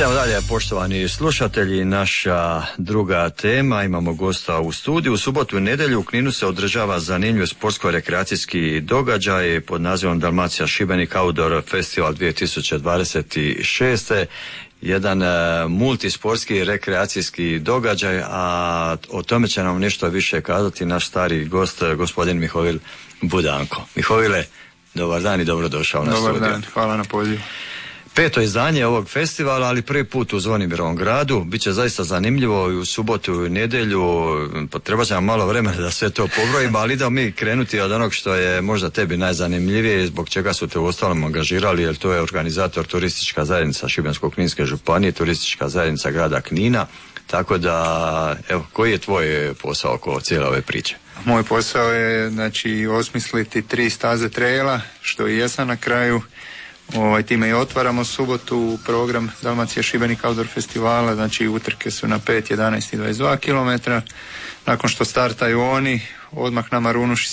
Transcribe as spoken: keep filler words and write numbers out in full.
Idemo dalje, poštovani slušatelji, naša druga tema, imamo gosta u studiju. U subotu i nedjelju u Kninu se održava zanimljiv sportsko-rekreacijski događaj pod nazivom Dalmacija Šibenik Outdoor Festival dvije tisuće dvadeset šest. Jedan uh, multisportski rekreacijski događaj, a o tome će nam nešto više kazati naš stari gost, gospodin Mihovil Budanko. Mihovile, dobar dan i dobrodošao na studiju. Dobar dan, hvala na pozivu. Peto izdanje ovog festivala, ali prvi put u Zvonimirovom gradu. Biće zaista zanimljivo i u subotu i u nedjelju. Treba će nam malo vremena da sve to pobrojimo, ali da mi krenuti od onog što je možda tebi najzanimljivije, zbog čega su te u ostalom angažirali, jer to je organizator turistička zajednica Šibensko-kninske županije, turistička zajednica grada Knina. Tako da, evo, koji je tvoj posao oko cijele ove priče? Moj posao je, znači, osmisliti tri staze traila, što i jesam na kraju. Ovaj, time i otvaramo subotu program Dalmacija Šibenik Outdoor Festivala, znači utrke su na pet, jedanaest i dvadeset dva kilometra. Nakon što startaju oni, odmah na Marunuši